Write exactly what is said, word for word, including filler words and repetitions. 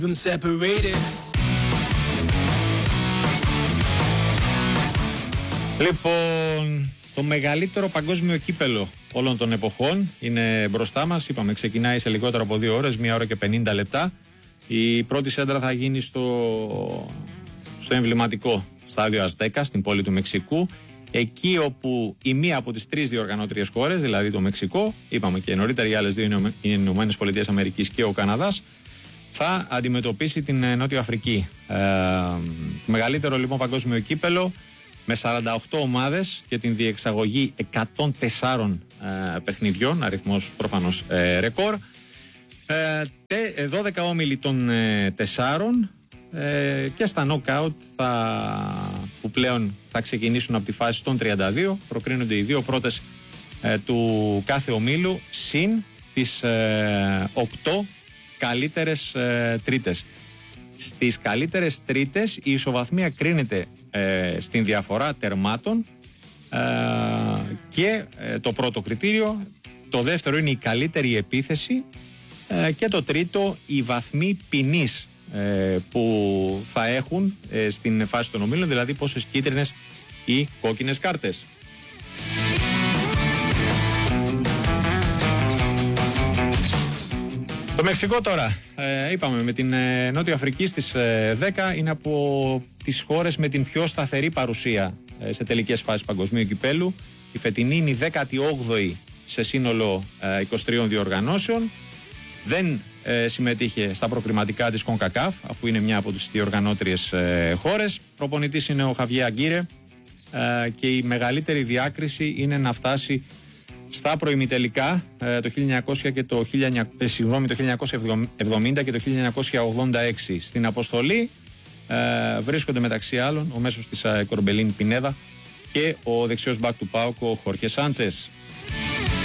Λοιπόν, το μεγαλύτερο παγκόσμιο κύπελο όλων των εποχών είναι μπροστά μας. Είπαμε, ξεκινάει σε λιγότερο από δύο ώρες, μία ώρα και πενήντα λεπτά. Η πρώτη σέντρα θα γίνει στο, στο εμβληματικό στάδιο Αζτέκα, στην πόλη του Μεξικού. Εκεί όπου η μία από τις τρεις διοργανώτριες χώρες, δηλαδή το Μεξικό, είπαμε και νωρίτερα οι άλλες δύο είναι οι Ηνωμένες Πολιτείες Αμερικής και ο Καναδάς, θα αντιμετωπίσει την Νότια Αφρική. Ε, μεγαλύτερο λοιπόν παγκόσμιο κύπελο με σαράντα οκτώ ομάδες και την διεξαγωγή εκατόν τέσσερα ε, παιχνιδιών, αριθμός προφανώς ε, ρεκόρ. Ε, δώδεκα όμιλοι των ε, τεσσάρων ε, και στα knockout θα, που πλέον θα ξεκινήσουν από τη φάση των τριάντα δύο. Προκρίνονται οι δύο πρώτες ε, του κάθε ομίλου συν τις ε, οκτώ καλύτερες ε, τρίτες. Στις καλύτερες τρίτες η ισοβαθμία κρίνεται ε, στην διαφορά τερμάτων ε, και ε, το πρώτο κριτήριο. Το δεύτερο είναι η καλύτερη επίθεση ε, και το τρίτο οι βαθμοί ποινής ε, που θα έχουν ε, στην φάση των ομίλων, δηλαδή πόσες κίτρινες ή κόκκινες κάρτες. Το Μεξικό τώρα, ε, είπαμε, με την ε, Νότια Αφρική στις ε, δέκα είναι από τις χώρες με την πιο σταθερή παρουσία ε, σε τελικές φάσεις παγκοσμίου κυπέλου. Η φετινή είναι η δέκατη όγδοη σε σύνολο ε, είκοσι τριών διοργανώσεων. Δεν ε, συμμετείχε στα προκριματικά της CONCACAF, αφού είναι μια από τις διοργανώτριες ε, χώρες. Προπονητής είναι ο Χαβιέ Αγκίρε ε, και η μεγαλύτερη διάκριση είναι να φτάσει στα προημιτελικά ε, το χίλια εννιακόσια και το, ε, συγγνώμη, το χίλια εννιακόσια εβδομήντα και το χίλια εννιακόσια ογδόντα έξι. Στην αποστολή ε, βρίσκονται μεταξύ άλλων ο μέσος της ε, Κορμπελίν Πινέδα και ο δεξιός μπακ του ΠΑΟΚ, ο Χόρχε Σάντσες.